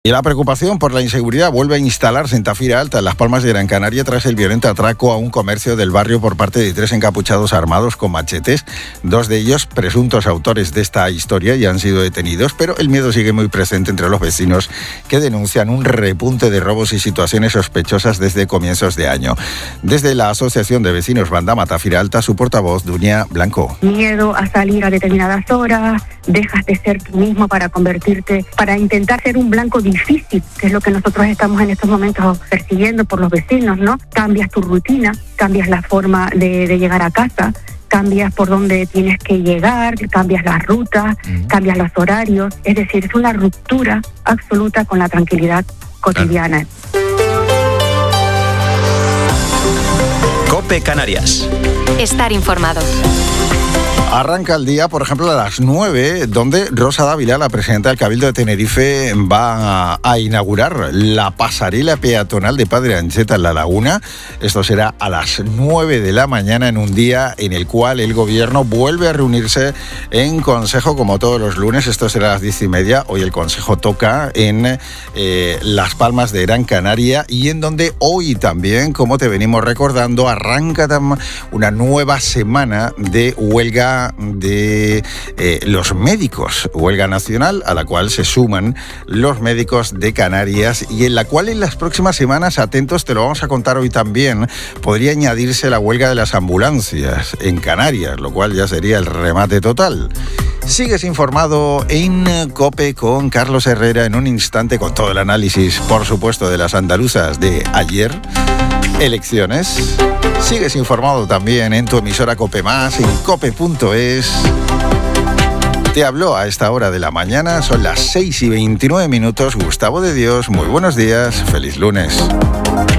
Y la preocupación por la inseguridad vuelve a instalarse en Tafira Alta, en Las Palmas de Gran Canaria, tras el violento atraco a un comercio del barrio por parte de 3 encapuchados armados con machetes. 2 de ellos presuntos autores de esta historia ya han sido detenidos, pero el miedo sigue muy presente entre los vecinos, que denuncian un repunte de robos y situaciones sospechosas desde comienzos de año. Desde la Asociación de Vecinos Bandama Tafira Alta, su portavoz, Dunia Blanco. Miedo a salir a determinadas horas, dejas de ser tú mismo para convertirte, para intentar ser un blanco difícil, que es lo que nosotros estamos en estos momentos persiguiendo por los vecinos, ¿no? Cambias tu rutina, cambias la forma de llegar a casa, cambias por dónde tienes que llegar, cambias las rutas, cambias los horarios, es decir, es una ruptura absoluta con la tranquilidad cotidiana. COPE Canarias. Estar informado. Arranca el día, por ejemplo, a las 9, donde Rosa Dávila, la presidenta del Cabildo de Tenerife, va a inaugurar la pasarela peatonal de Padre Ancheta en La Laguna. Esto será a las 9 de la mañana, en un día en el cual el Gobierno vuelve a reunirse en Consejo, como todos los lunes. Esto será a las 10:30. Hoy el Consejo toca en Las Palmas de Gran Canaria, y en donde hoy también, como te venimos recordando, arranca una nueva semana de huelga de los médicos, huelga nacional a la cual se suman los médicos de Canarias, y en la cual en las próximas semanas, atentos, te lo vamos a contar hoy también, podría añadirse la huelga de las ambulancias en Canarias, lo cual ya sería el remate total. Sigues informado en COPE con Carlos Herrera en un instante, con todo el análisis, por supuesto, de las andaluzas de ayer, elecciones. Sigues informado también en tu emisora COPE+, en cope.es. Te habló a esta hora de la mañana, son las 6:29, Gustavo de Dios. Muy buenos días, feliz lunes.